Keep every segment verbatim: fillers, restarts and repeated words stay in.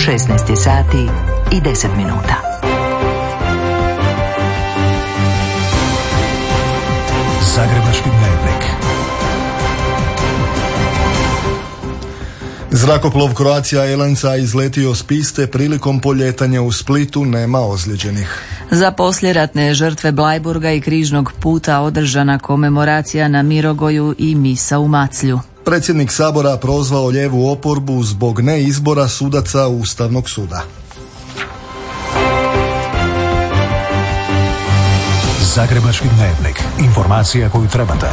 šesnaest sati i deset minuta. Zagrebački dnevnik. Zrakoplov Croatia Airlinesa izletio s piste prilikom poljetanja u Splitu, nema ozlijeđenih. Za poslijeratne žrtve Bleiburga i križnog puta održana komemoracija na Mirogoju i misa u Maclju. Predsjednik Sabora prozvao lijevu oporbu zbog neizbora sudaca Ustavnog suda. Zagrebački dnevnik. Informacija koju trebate.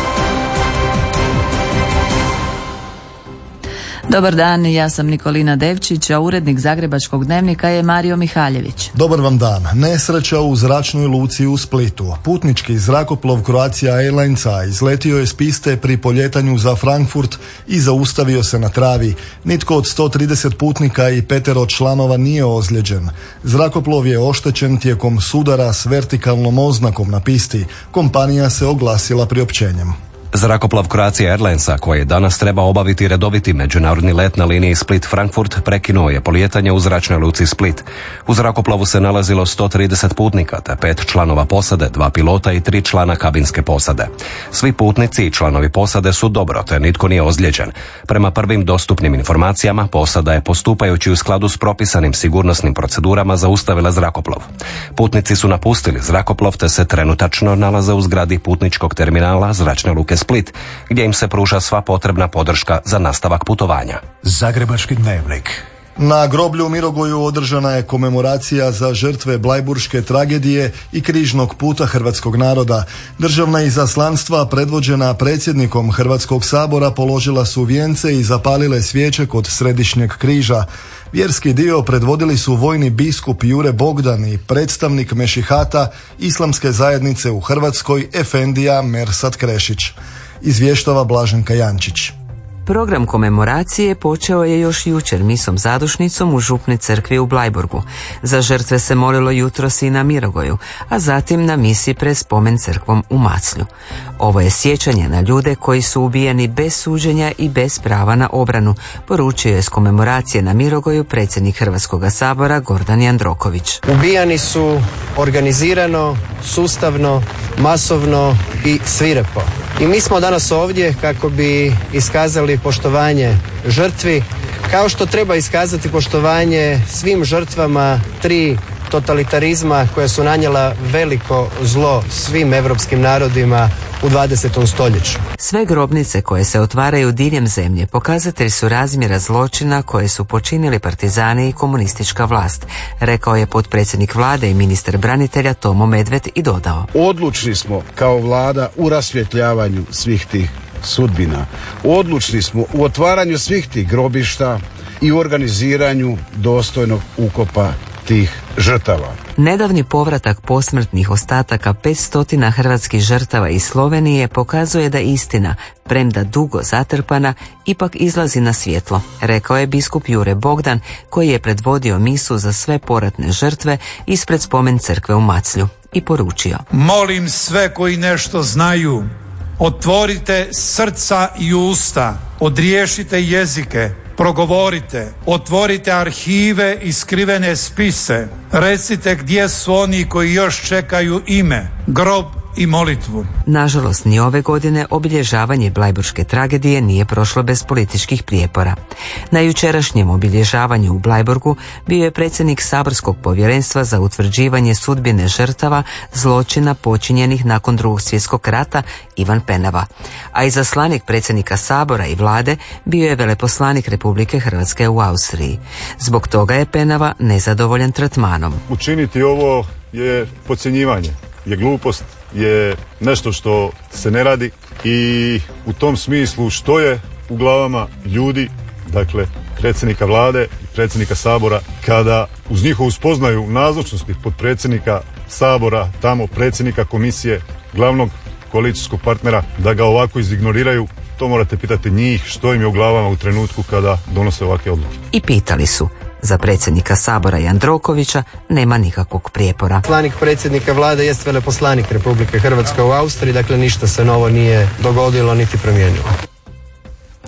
Dobar dan, ja sam Nikolina Devčić, a urednik Zagrebačkog dnevnika je Mario Mihaljević. Dobar vam dan. Nesreća u zračnoj luci u Splitu. Putnički zrakoplov Croatia Airlinesa izletio je s piste pri poljetanju za Frankfurt i zaustavio se na travi. Nitko od sto trideset putnika i petero članova nije ozlijeđen. Zrakoplov je oštećen tijekom sudara s vertikalnom oznakom na pisti. Kompanija se oglasila priopćenjem. Zrakoplov Croatia Airlinesa, koji je danas trebao obaviti redoviti međunarodni let na liniji Split-Frankfurt, prekinuo je polijetanje u zračnoj luci Split. U zrakoplovu se nalazilo sto trideset putnika, te pet članova posade, dva pilota i tri člana kabinske posade. Svi putnici i članovi posade su dobro, te nitko nije ozlijeđen. Prema prvim dostupnim informacijama, posada je postupajući u skladu s propisanim sigurnosnim procedurama zaustavila zrakoplov. Putnici su napustili zrakoplov, te se trenutačno nalaze u zgradi putničkog terminala zračne luke Split, gdje im se pruža sva potrebna podrška za nastavak putovanja. Zagrebački dnevnik. Na groblju u Mirogoju održana je komemoracija za žrtve Blajburške tragedije i križnog puta hrvatskog naroda. Državna izaslanstva predvođena predsjednikom Hrvatskog sabora položila su vijence i zapalile svijeće kod središnjeg križa. Vjerski dio predvodili su vojni biskup Jure Bogdan i predstavnik Mešihata Islamske zajednice u Hrvatskoj Efendija Mersat Krešić. Izvještava Blaženka Jančić. Program komemoracije počeo je još jučer misom zadušnicom u župnoj crkvi u Bleiburgu. Za žrtve se molilo jutros i na Mirogoju, a zatim na misi pred spomen crkvom u Maclju. Ovo je sjećanje na ljude koji su ubijeni bez suđenja i bez prava na obranu, poručio je s komemoracije na Mirogoju predsjednik Hrvatskog sabora Gordan Jandroković. Ubijani su organizirano, sustavno, masovno i svirepo. I mi smo danas ovdje kako bi iskazali poštovanje žrtvi, kao što treba iskazati poštovanje svim žrtvama tri totalitarizma koja su nanijela veliko zlo svim europskim narodima u dvadesetom stoljeću. Sve grobnice koje se otvaraju diljem zemlje pokazatelj su razmjera zločina koje su počinili partizani i komunistička vlast, rekao je potpredsjednik vlade i ministar branitelja Tomo Medved i dodao. Odlučni smo kao vlada u rasvjetljavanju svih tih sudbina. Odlučni smo u otvaranju svih tih grobišta i u organiziranju dostojnog ukopa tih žrtava. Nedavni povratak posmrtnih ostataka petsto hrvatskih žrtava iz Slovenije pokazuje da istina, premda dugo zatrpana, ipak izlazi na svjetlo, rekao je biskup Jure Bogdan, koji je predvodio misu za sve poratne žrtve ispred spomen crkve u Maclju i poručio. Molim sve koji nešto znaju, otvorite srca i usta, odriješite jezike, progovorite, otvorite arhive i skrivene spise, recite gdje su oni koji još čekaju ime, grob i molitvu. Nažalost, ni ove godine obilježavanje Blajburške tragedije nije prošlo bez političkih prijepora. Na jučerašnjem obilježavanju u Bleiburgu bio je predsjednik saborskog povjerenstva za utvrđivanje sudbine žrtava zločina počinjenih nakon Drugog svjetskog rata Ivan Penava, a izaslanik predsjednika sabora i vlade bio je veleposlanik Republike Hrvatske u Austriji. Zbog toga je Penava nezadovoljan tretmanom. Učiniti ovo je podcjenjivanje, je glupost, je nešto što se ne radi i u tom smislu što je u glavama ljudi, dakle predsjednika vlade i predsjednika sabora, kada uz njihovu spoznaju nazočnosti potpredsjednika sabora, tamo predsjednika komisije, glavnog koalicijskog partnera, da ga ovako izignoriraju, to morate pitati njih što im je u glavama u trenutku kada donose ovakve odluke. I pitali su. Za predsjednika sabora Jandrokovića nema nikakvog prijepora. Poslanik predsjednika vlade jest veleposlanik Republike Hrvatske u Austriji, dakle ništa se novo nije dogodilo niti promijenilo.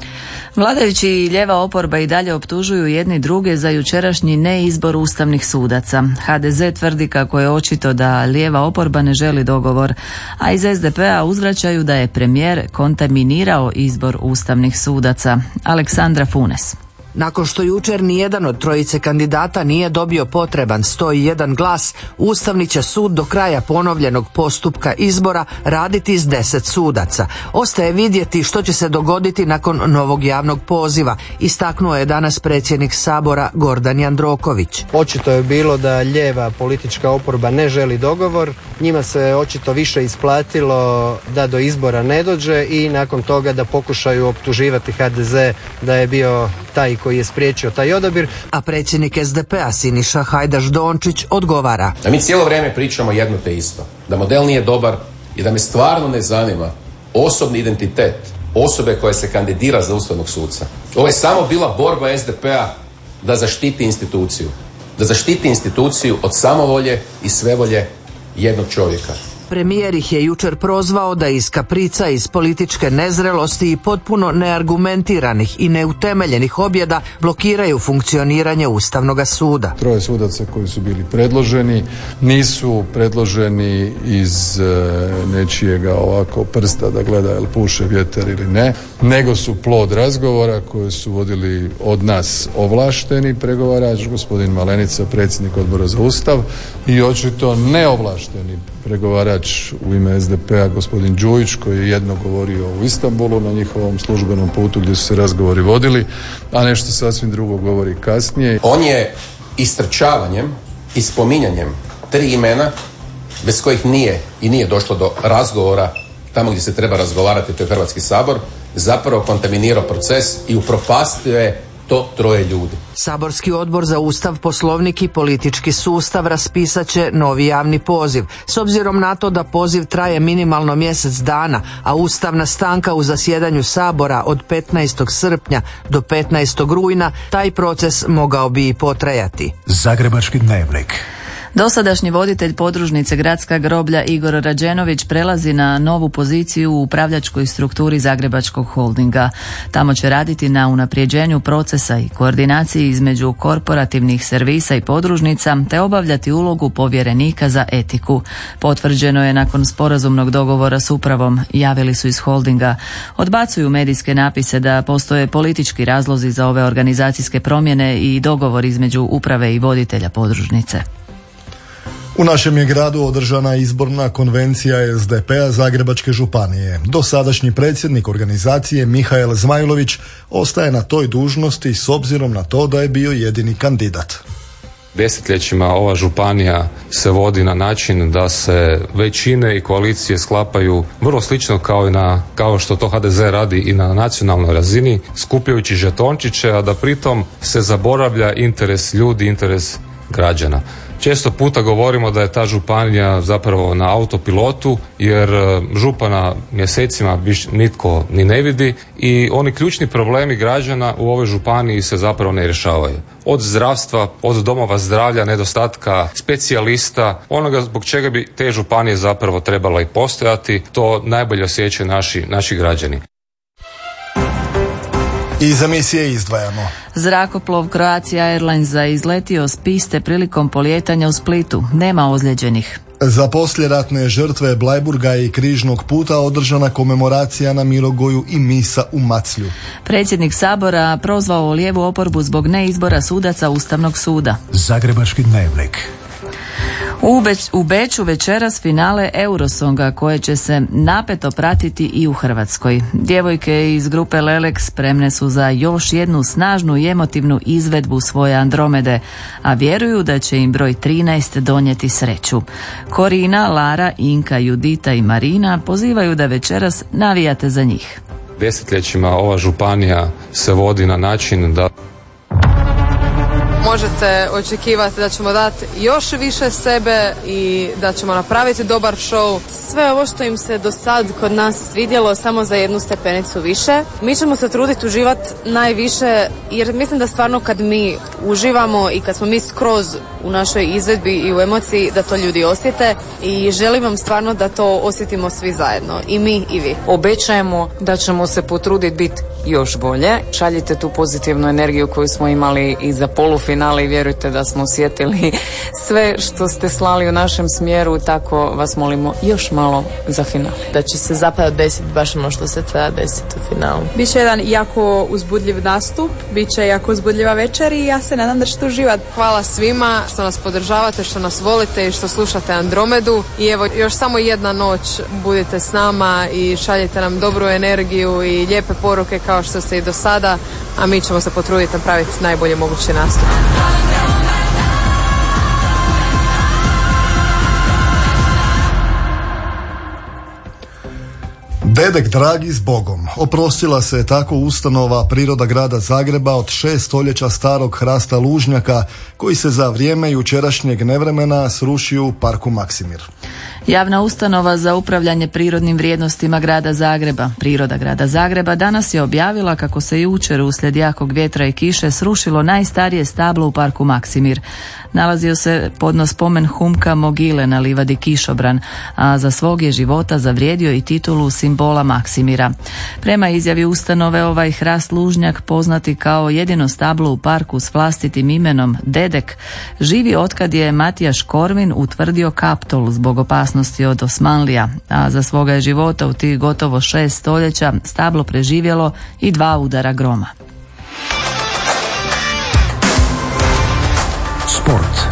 Vladajući i lijeva oporba i dalje optužuju jedni druge za jučerašnji neizbor ustavnih sudaca. ha de ze tvrdi kako je očito da lijeva oporba ne želi dogovor, a iz es de pe-a uzvraćaju da je premijer kontaminirao izbor ustavnih sudaca. Aleksandra Funes. Nakon što jučer nijedan od trojice kandidata nije dobio potreban sto jedan glas, Ustavni će sud do kraja ponovljenog postupka izbora raditi s deset sudaca. Ostaje vidjeti što će se dogoditi nakon novog javnog poziva, istaknuo je danas predsjednik Sabora Gordan Jandroković. Očito je bilo da lijeva politička oporba ne želi dogovor, njima se očito više isplatilo da do izbora ne dođe i nakon toga da pokušaju optuživati ha de ze da je bio taj koji je spriječio taj odabir. A predsjednik es de pe-a Siniša Hajdaš Dončić odgovara. A mi cijelo vrijeme pričamo jedno te isto, da model nije dobar i da me stvarno ne zanima osobni identitet osobe koja se kandidira za ustavnog suca. Ovo je samo bila borba es de pe-a da zaštiti instituciju. Da zaštiti instituciju od samovolje i svevolje jednog čovjeka. Premijer ih je jučer prozvao da iz kaprica, iz političke nezrelosti i potpuno neargumentiranih i neutemeljenih objeda blokiraju funkcioniranje Ustavnog suda. Troje sudaca koji su bili predloženi nisu predloženi iz e, nečijega ovako prsta da gleda jel puše vjetar ili ne, nego su plod razgovora koje su vodili od nas ovlašteni pregovarač, gospodin Malenica, predsjednik Odbora za Ustav, i očito neovlašteni pregovarač u ime es de pe-a gospodin Đujić, koji je jedno govorio u Istanbulu na njihovom službenom putu gdje su se razgovori vodili, a nešto sasvim drugo govori kasnije. On je istrčavanjem i spominjanjem tri imena bez kojih nije i nije došlo do razgovora tamo gdje se treba razgovarati, to je Hrvatski sabor, zapravo kontaminirao proces i upropastio je to troje ljudi. Saborski odbor za Ustav, Poslovnik i politički sustav raspisat će novi javni poziv. S obzirom na to da poziv traje minimalno mjesec dana, a ustavna stanka u zasjedanju Sabora od petnaestog srpnja do petnaestog rujna, taj proces mogao bi i potrajati. Zagrebački dnevnik. Dosadašnji voditelj podružnice Gradska groblja Igor Rađenović prelazi na novu poziciju u upravljačkoj strukturi Zagrebačkog holdinga. Tamo će raditi na unaprijeđenju procesa i koordinaciji između korporativnih servisa i podružnica te obavljati ulogu povjerenika za etiku. Potvrđeno je nakon sporazumnog dogovora s upravom, javili su iz holdinga. Odbacuju medijske napise da postoje politički razlozi za ove organizacijske promjene i dogovor između uprave i voditelja podružnice. U našem je gradu održana izborna konvencija es de pe-a Zagrebačke županije. Dosadašnji predsjednik organizacije Mihael Zmajlović ostaje na toj dužnosti s obzirom na to da je bio jedini kandidat. Desetljećima ova županija se vodi na način da se većine i koalicije sklapaju vrlo slično kao i na, kao što to ha de ze radi i na nacionalnoj razini, skupljajući žetončiće, a da pritom se zaboravlja interes ljudi, interes građana. Često puta govorimo da je ta županija zapravo na autopilotu, jer župana mjesecima nitko ni ne vidi i oni ključni problemi građana u ovoj županiji se zapravo ne rješavaju. Od zdravstva, od domova zdravlja, nedostatka specijalista, onoga zbog čega bi te županije zapravo trebala i postojati, to najbolje osjećaju naši, naši građani. Iz emisije izdvajamo. Zrakoplov Croatia Airlinesa izletio s piste prilikom polijetanja u Splitu. Nema ozlijeđenih. Za poslijeratne žrtve Blajburga i Križnog puta održana komemoracija na Mirogoju i misa u Maclju. Predsjednik Sabora prozvao lijevu oporbu zbog neizbora sudaca Ustavnog suda. Zagrebački dnevnik. U, Beć, u Beču večeras finale Eurosonga koje će se napeto pratiti i u Hrvatskoj. Djevojke iz grupe Lelek spremne su za još jednu snažnu i emotivnu izvedbu svoje Andromede, a vjeruju da će im broj trinaest donijeti sreću. Korina, Lara, Inka, Judita i Marina pozivaju da večeras navijate za njih. Desetljećima ova županija se vodi na način da možete očekivati da ćemo dati još više sebe i da ćemo napraviti dobar show. Sve ovo što im se do sad kod nas svidjelo samo za jednu stepenicu više. Mi ćemo se truditi uživati najviše jer mislim da stvarno kad mi uživamo i kad smo mi skroz u našoj izvedbi i u emociji da to ljudi osjete i želim vam stvarno da to osjetimo svi zajedno, i mi i vi. Obećajemo da ćemo se potruditi biti još bolje. Šaljite tu pozitivnu energiju koju smo imali i za polufinale i vjerujte da smo osjetili sve što ste slali u našem smjeru, tako vas molimo još malo za finale. Da će se zapravo desiti baš ono što se treba desiti u finalu. Biće jedan jako uzbudljiv nastup, bit će jako uzbudljiva večer i ja se nadam da ćete uživati. Hvala svima što nas podržavate, što nas volite i što slušate Andromedu i evo još samo jedna noć budite s nama i šaljite nam dobru energiju i lijepe poruke kao što ste i do sada, a mi ćemo se potruditi napraviti najbolje mogući nastup. Dedek dragi s Bogom. Oprostila se je tako ustanova Priroda grada Zagreba od šest stoljeća starog hrasta lužnjaka koji se za vrijeme jučerašnjeg nevremena srušio u parku Maksimir. Javna ustanova za upravljanje prirodnim vrijednostima grada Zagreba, Priroda grada Zagreba, danas je objavila kako se jučer uslijed jakog vjetra i kiše srušilo najstarije stablo u parku Maksimir. Nalazio se podno spomen Humka Mogile na livadi Kišobran, a za svog je života zavrijedio i titulu simbola Maksimira. Prema izjavi ustanove, ovaj hrast lužnjak, poznati kao jedino stablo u parku s vlastitim imenom Dedek, živi otkad je Matijaš Korvin utvrdio Kaptol zbog opasnosti od Osmanlija, a za svoga je života u tih gotovo šest stoljeća stablo preživjelo i dva udara groma. Sport.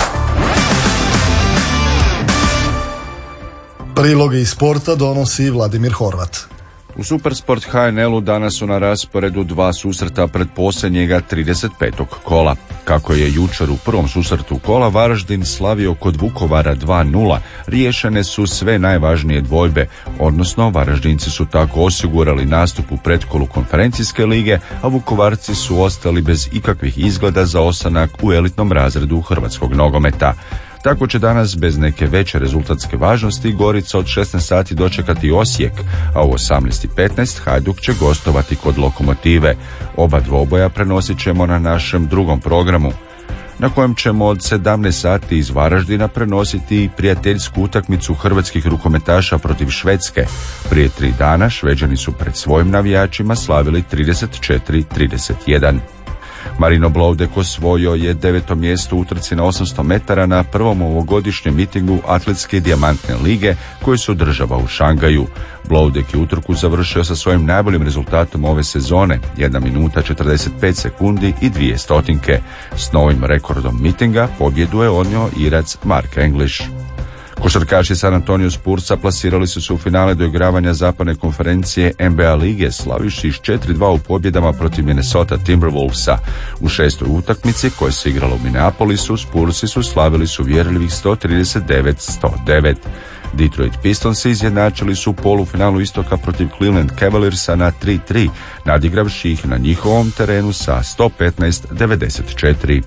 Priloge iz sporta donosi Vladimir Horvat. U Supersport H N L-u danas su na rasporedu dva susreta pretposljednjega trideset petog kola. Kako je jučer u prvom susretu kola Varaždin slavio kod Vukovara dva nula, riješene su sve najvažnije dvojbe, odnosno Varaždinci su tako osigurali nastup u pretkolu konferencijske lige, a Vukovarci su ostali bez ikakvih izgleda za ostanak u elitnom razredu hrvatskog nogometa. Tako će danas bez neke veće rezultatske važnosti Gorica od šesnaest sati dočekati Osijek, a u osamnaest i petnaest Hajduk će gostovati kod Lokomotive. Oba dvoboja prenosit ćemo na našem drugom programu, na kojem ćemo od sedamnaest sati iz Varaždina prenositi prijateljsku utakmicu hrvatskih rukometaša protiv Švedske. Prije tri dana Šveđani su pred svojim navijačima slavili trideset četiri trideset jedan. Marino Bloudek osvojio je deveto mjesto u utrci na osamsto metara na prvom ovogodišnjem mitingu Atletske dijamantne lige koji se održava u Šangaju. Bloudek je utrku završio sa svojim najboljim rezultatom ove sezone, jedna minuta četrdeset pet sekundi i dvije stotinke. S novim rekordom mitinga pobjedu je odnio Irac Mark English. Košarkaši San Antonio Spursa plasirali su se u finale doigravanja zapadne konferencije N B A lige, slavivši s četiri dva u pobjedama protiv Minnesota Timberwolvesa. U šestoj utakmici koja se igrala u Minneapolisu, Spursi su slavili su vjerljivih sto trideset devet sto devet. Detroit Pistonsi izjednačili su u polufinalu istoka protiv Cleveland Cavaliersa na tri tri, nadigravši ih na njihovom terenu sa sto petnaest devedeset četiri.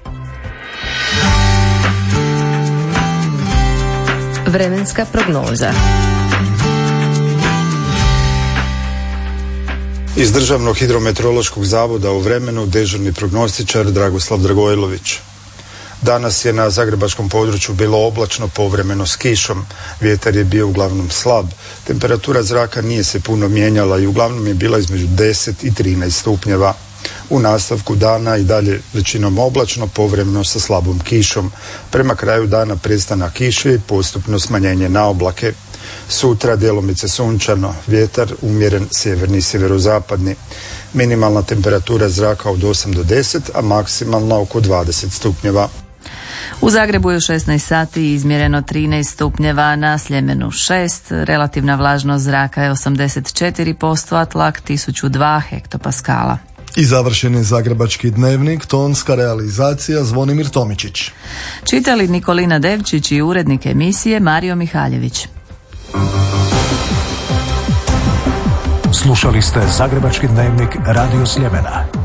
Vremenska prognoza. Iz Državnog hidrometeorološkog zavoda u vremenu dežurni prognostičar Dragoslav Dragojlović. Danas je na zagrebačkom području bilo oblačno, povremeno s kišom. Vjetar je bio uglavnom slab. Temperatura zraka nije se puno mijenjala i uglavnom je bila između deset i trinaest stupnjeva. U nastavku dana i dalje većinom oblačno, povremeno sa slabom kišom. Prema kraju dana prestanak kiše i postupno smanjenje na oblake. Sutra djelomice sunčano, vjetar umjeren sjeverni sjeverozapadni. Minimalna temperatura zraka od osam do deset, a maksimalna oko dvadeset stupnjeva. U Zagrebu je u šesnaest sati izmjereno trinaest stupnjeva, na Sljemenu šest, relativna vlažnost zraka je osamdeset četiri posto, a tlak tisuću dva hektopaskala. I završen je Zagrebački dnevnik, tonska realizacija Zvonimir Tomičić. Čitali Nikolina Devčić i urednik emisije Mario Mihaljević. Slušali ste Zagrebački dnevnik Radio Sljemena.